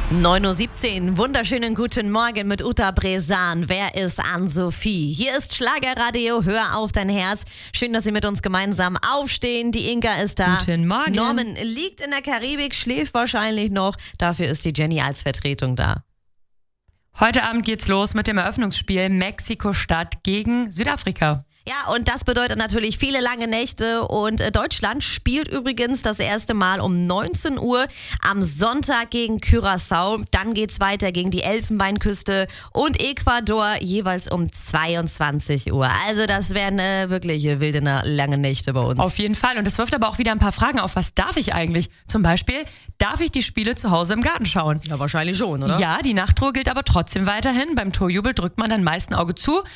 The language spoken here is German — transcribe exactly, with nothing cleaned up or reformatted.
neun Uhr siebzehn, wunderschönen guten Morgen mit Uta Bresan. Wer ist Ann-Sophie? Hier ist Schlagerradio, hör auf dein Herz. Schön, dass Sie mit uns gemeinsam aufstehen. Die Inka ist da. Guten Morgen. Norman liegt in der Karibik, schläft wahrscheinlich noch. Dafür ist die Jenny als Vertretung da. Heute Abend geht's los mit dem Eröffnungsspiel Mexiko-Stadt gegen Südafrika. Ja, und das bedeutet natürlich viele lange Nächte und äh, Deutschland spielt übrigens das erste Mal um neunzehn Uhr am Sonntag gegen Curaçao. Dann geht's weiter gegen die Elfenbeinküste und Ecuador jeweils um zweiundzwanzig Uhr. Also das wären äh, wirklich wilde lange Nächte bei uns. Auf jeden Fall. Und es wirft aber auch wieder ein paar Fragen auf. Was darf ich eigentlich? Zum Beispiel, darf ich die Spiele zu Hause im Garten schauen? Ja, wahrscheinlich schon, oder? Ja, die Nachtruhe gilt aber trotzdem weiterhin. Beim Torjubel drückt man dann meist ein Auge zu.